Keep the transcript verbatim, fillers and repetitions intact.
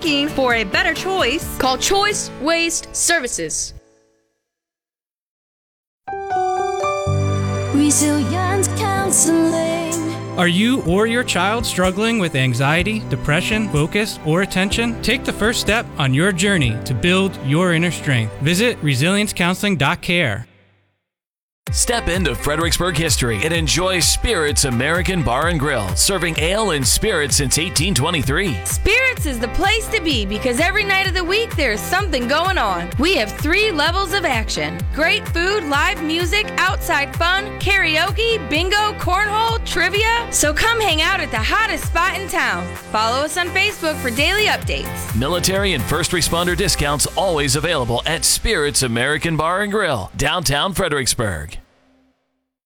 looking for a better choice, call Choice Waste Services. Resilience Counseling. Are you or your child struggling with anxiety, depression, focus, or attention? Take the first step on your journey to build your inner strength. Visit resilience counseling dot care. Step into Fredericksburg history and enjoy Spirits American Bar and Grill, serving ale and spirits since eighteen twenty-three. Spirits is the place to be because every night of the week there is something going on. We have three levels of action: great food, live music, outside fun, karaoke, bingo, cornhole, trivia. So come hang out at the hottest spot in town. Follow us on Facebook for daily updates. Military and first responder discounts always available at Spirits American Bar and Grill, downtown Fredericksburg.